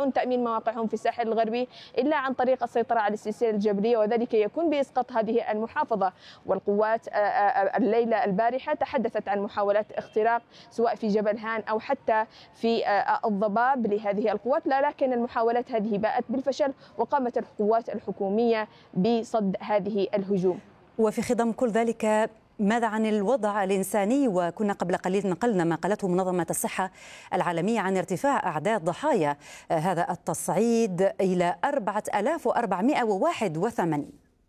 يستطيعون تأمين مواقعهم في الساحل الغربي إلا عن طريق السيطرة على السلسلة الجبلية، وذلك يكون بإسقاط هذه المحافظة. والقوات الليلة البارحة تحدثت عن محاولات اختراق سواء في جبل هان أو حتى في الضباب لهذه القوات، لكن المحاولات هذه باءت بالفشل، وقامت القوات الحكومية بصد هذه الهجوم. وفي خضم كل ذلك، ماذا عن الوضع الإنساني؟ وكنا قبل قليل نقلنا ما قالته منظمة الصحة العالمية عن ارتفاع أعداد ضحايا هذا التصعيد إلى 4481.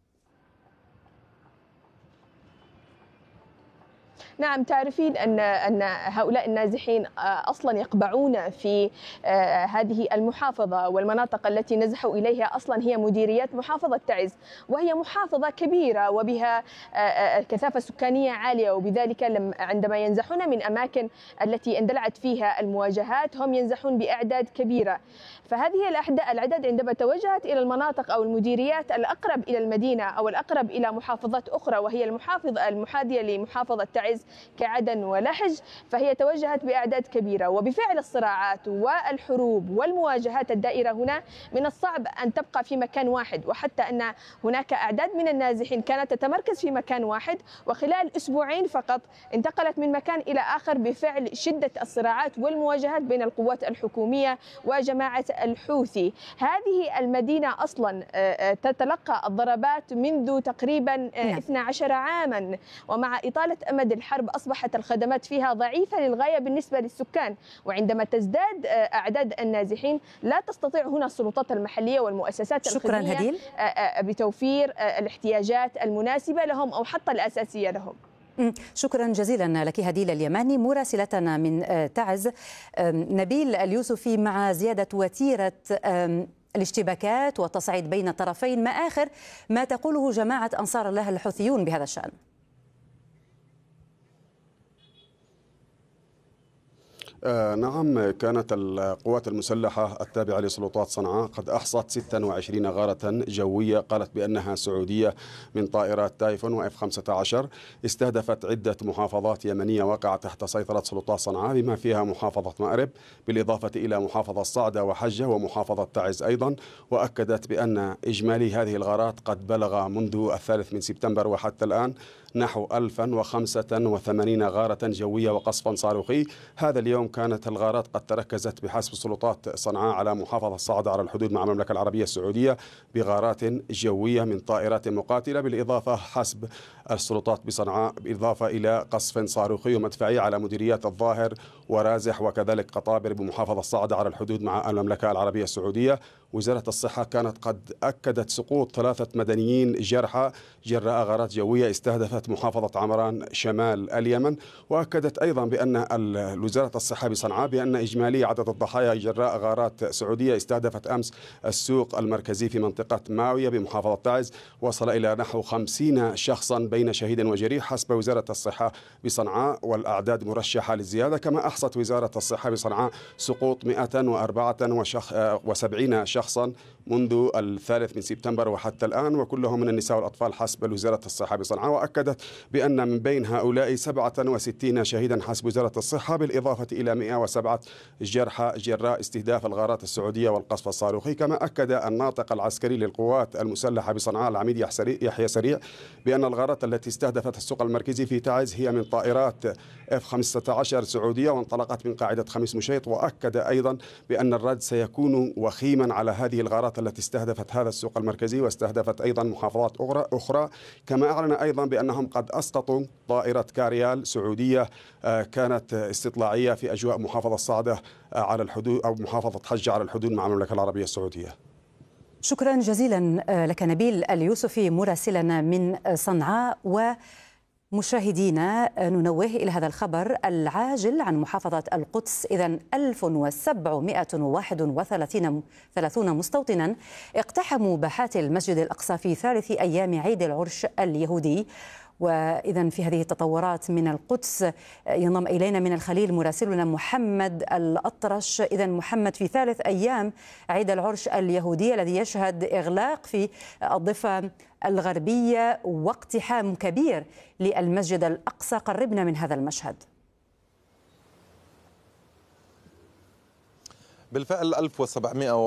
نعم، تعرفين أن هؤلاء النازحين أصلا يقبعون في هذه المحافظة، والمناطق التي نزحوا إليها أصلا هي مديريات محافظة تعز، وهي محافظة كبيرة وبها كثافة سكانية عالية، وبذلك عندما ينزحون من أماكن التي اندلعت فيها المواجهات هم ينزحون بأعداد كبيرة. فهذه الأعداد عندما توجهت إلى المناطق أو المديريات الأقرب إلى المدينة أو الأقرب إلى محافظات أخرى وهي المحاذية لمحافظة تعز كعدن ولحج، فهي توجهت بأعداد كبيرة. وبفعل الصراعات والحروب والمواجهات الدائرة هنا من الصعب أن تبقى في مكان واحد، وحتى أن هناك أعداد من النازحين كانت تتمركز في مكان واحد، وخلال أسبوعين فقط انتقلت من مكان إلى آخر بفعل شدة الصراعات والمواجهات بين القوات الحكومية وجماعة الحوثي. هذه المدينة أصلا تتلقى الضربات منذ تقريبا 12 عاما، ومع إطالة أمد الحرب أصبحت الخدمات فيها ضعيفة للغاية بالنسبة للسكان، وعندما تزداد أعداد النازحين لا تستطيع هنا السلطات المحلية والمؤسسات الخدمية بتوفير الاحتياجات المناسبة لهم أو حتى الأساسية لهم. شكرا جزيلا لك هديل اليماني مراسلتنا من تعز. نبيل اليوسفي، مع زيادة وتيرة الاشتباكات والتصعيد بين الطرفين، ما آخر ما تقوله جماعة أنصار الله الحوثيون بهذا الشأن؟ نعم، كانت القوات المسلحة التابعة لسلطات صنعاء قد أحصت 26 غارة جوية قالت بأنها سعودية من طائرات تايفون وإف 15 استهدفت عدة محافظات يمنية وقعت تحت سيطرة سلطات صنعاء بما فيها محافظة مأرب بالإضافة إلى محافظة صعدة وحجة ومحافظة تعز أيضا. وأكدت بأن إجمالي هذه الغارات قد بلغ منذ 3 سبتمبر وحتى الآن نحو 1085 غارة جوية وقصفا صاروخي. هذا اليوم كانت الغارات قد تركزت بحسب سلطات صنعاء على محافظة صعدة على الحدود مع المملكة العربية السعودية بغارات جوية من طائرات مقاتلة، بالإضافة حسب السلطات بصنعاء بالإضافة إلى قصف صاروخي ومدفعي على مديريات الظاهر ورازح وكذلك قطابر بمحافظة صعدة على الحدود مع المملكة العربية السعودية. وزارة الصحة كانت قد أكدت سقوط 3 مدنيين جرحى جراء غارات جوية استهدفت محافظة عمران شمال اليمن. وأكدت أيضا بأن وزارة الصحة بصنعاء بأن إجمالي عدد الضحايا جراء غارات سعودية استهدفت أمس السوق المركزي في منطقة ماوية بمحافظة تعز وصل إلى نحو 50 شخصا بين شهيد وجريح حسب وزارة الصحة بصنعاء، والأعداد مرشحة للزيادة. كما أحصت وزارة الصحة بصنعاء سقوط 174 شخصا منذ 3 سبتمبر وحتى الآن، وكلهم من النساء والأطفال حسب وزارة الصحة بصنعاء. وأكدت بأن من بين هؤلاء 67 شهيدا حسب وزارة الصحة بالإضافة إلى 107 جرحى جراء استهداف الغارات السعودية والقصف الصاروخي. كما أكد الناطق العسكري للقوات المسلحة بصنعاء العميد يحيى سريع بأن الغارات التي استهدفت السوق المركزي في تعز هي من طائرات إف 15 سعودية وانطلقت من قاعدة خميس مشيط. وأكد أيضا بأن الرد سيكون وخيما على هذه الغارات التي استهدفت هذا السوق المركزي واستهدفت أيضا محافظات أخرى. كما أعلن أيضا بأنهم قد أسقطوا طائرة كاريال سعودية كانت استطلاعية في أجواء محافظة صعدة على الحدود أو محافظة حجة على الحدود مع المملكة العربية السعودية. شكرا جزيلا لك نبيل اليوسفي مراسلنا من صنعاء. ومشاهدينا ننوه إلى هذا الخبر العاجل عن محافظة القدس. إذن 1731 مستوطنا اقتحموا باحات المسجد الأقصى في ثالث أيام عيد العرش اليهودي. وإذا في هذه التطورات من القدس ينضم إلينا من الخليل مراسلنا محمد الأطرش. إذا محمد، في ثالث أيام عيد العرش اليهودي الذي يشهد إغلاق في الضفة الغربية واقتحام كبير للمسجد الأقصى، قربنا من هذا المشهد. بالفعل 1700